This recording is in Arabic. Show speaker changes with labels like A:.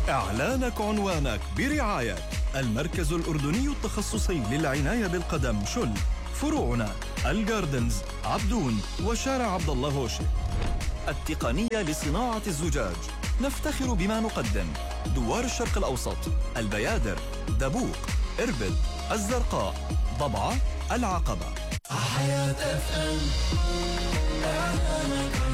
A: إعلانك عنوانك برعاية المركز الأردني التخصصي للعناية بالقدم شل. فروعنا الجاردنز، عبدون، وشارع عبد الله هوشي. التقنية لصناعة الزجاج، نفتخر بما نقدم: دوار الشرق الأوسط، البيادر، دبوق، إربد، الزرقاء، ضبعة، العقبة.
B: حياة FM إعلانك